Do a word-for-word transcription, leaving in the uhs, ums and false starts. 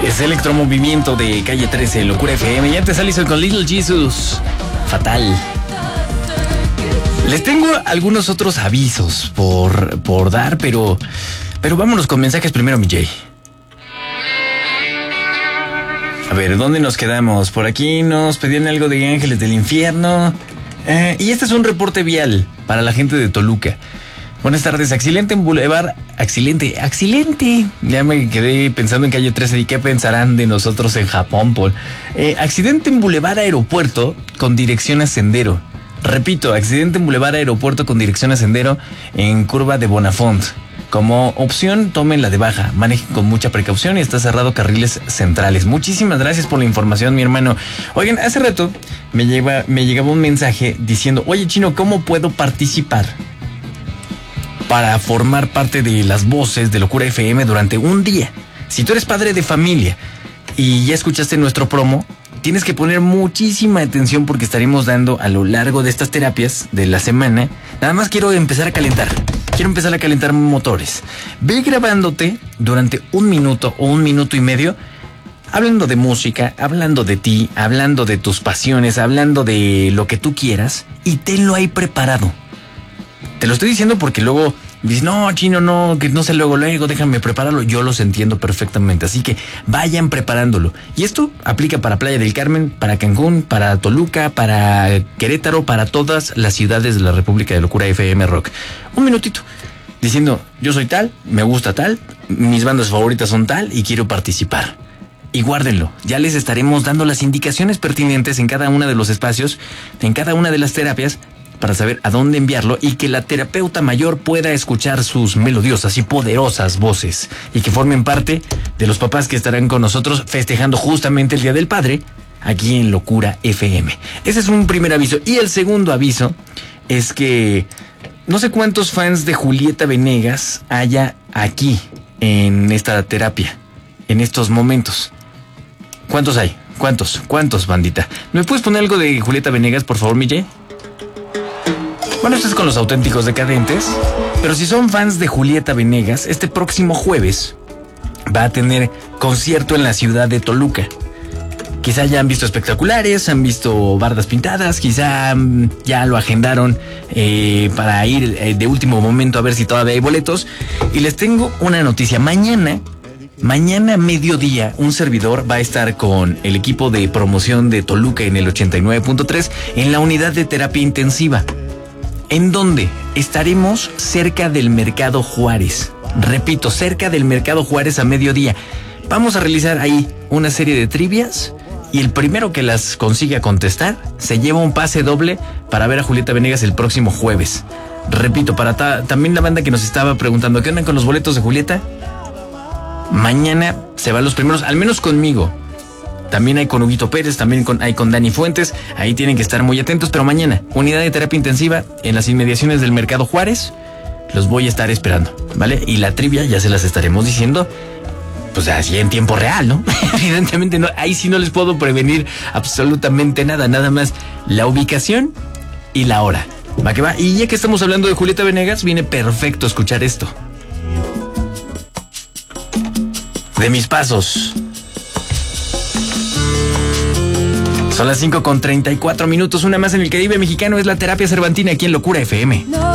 Es Electromovimiento de Calle trece, Locura F M. Ya te saliste con Little Jesus. Fatal. Les tengo algunos otros avisos por, por dar, pero, pero vámonos con mensajes primero, mi Jay. A ver, ¿dónde nos quedamos? Por aquí nos pedían algo de Ángeles del Infierno. Eh, y este es un reporte vial para la gente de Toluca. Buenas tardes, accidente en Boulevard. Accidente, accidente. Ya me quedé pensando en Calle trece y qué pensarán de nosotros en Japón, Paul. Eh, accidente en Boulevard Aeropuerto con dirección a Sendero. Repito, accidente en Boulevard Aeropuerto con dirección a Sendero en curva de Bonafont. Como opción, tomen la de baja, manejen con mucha precaución y está cerrado carriles centrales. Muchísimas gracias por la información, mi hermano. Oigan, hace rato me, lleva, me llegaba un mensaje diciendo, oye, Chino, ¿cómo puedo participar para formar parte de las voces de Locura F M durante un día? Si tú eres padre de familia y ya escuchaste nuestro promo, tienes que poner muchísima atención porque estaremos dando a lo largo de estas terapias de la semana. Nada más quiero empezar a calentar. Quiero empezar a calentar motores. Ve grabándote durante un minuto o un minuto y medio, hablando de música, hablando de ti, hablando de tus pasiones, hablando de lo que tú quieras y tenlo ahí preparado. Te lo estoy diciendo porque luego dices, no, Chino, no, que no sé luego, luego, déjame prepararlo. Yo los entiendo perfectamente, así que vayan preparándolo. Y esto aplica para Playa del Carmen, para Cancún, para Toluca, para Querétaro, para todas las ciudades de la República de Locura F M Rock. Un minutito, diciendo, yo soy tal, me gusta tal, mis bandas favoritas son tal y quiero participar. Y guárdenlo, ya les estaremos dando las indicaciones pertinentes en cada uno de los espacios, en cada una de las terapias, para saber a dónde enviarlo y que la terapeuta mayor pueda escuchar sus melodiosas y poderosas voces y que formen parte de los papás que estarán con nosotros festejando justamente el Día del Padre aquí en Locura F M. Ese es un primer aviso. Y el segundo aviso es que no sé cuántos fans de Julieta Venegas haya aquí en esta terapia, en estos momentos. ¿Cuántos hay? ¿Cuántos? ¿Cuántos, bandita? ¿Me puedes poner algo de Julieta Venegas, por favor, Mille? Bueno, esto es con los auténticos decadentes, pero si son fans de Julieta Venegas, este próximo jueves va a tener concierto en la ciudad de Toluca. Quizá ya han visto espectaculares, han visto bardas pintadas, quizá ya lo agendaron eh, para ir eh, de último momento a ver si todavía hay boletos. Y les tengo una noticia, mañana... Mañana mediodía un servidor va a estar con el equipo de promoción de Toluca en el ochenta y nueve punto tres en la unidad de terapia intensiva. ¿En dónde? Estaremos cerca del Mercado Juárez. Repito, cerca del Mercado Juárez a mediodía. Vamos a realizar ahí una serie de trivias y el primero que las consiga contestar se lleva un pase doble para ver a Julieta Venegas el próximo jueves. Repito, para ta- también la banda que nos estaba preguntando, ¿qué andan con los boletos de Julieta? Mañana se van los primeros, al menos conmigo. También hay con Huguito Pérez, también con, hay con Dani Fuentes. Ahí tienen que estar muy atentos. Pero mañana, unidad de terapia intensiva en las inmediaciones del Mercado Juárez. Los voy a estar esperando, ¿vale? Y la trivia ya se las estaremos diciendo, pues así en tiempo real, ¿no? Evidentemente no, ahí sí no les puedo prevenir absolutamente nada. Nada más la ubicación y la hora. Va que va. Y ya que estamos hablando de Julieta Venegas, viene perfecto escuchar esto. De mis pasos. Son las cinco con treinta y cuatro minutos. Una más en el Caribe mexicano es la terapia cervantina aquí en Locura F M. No.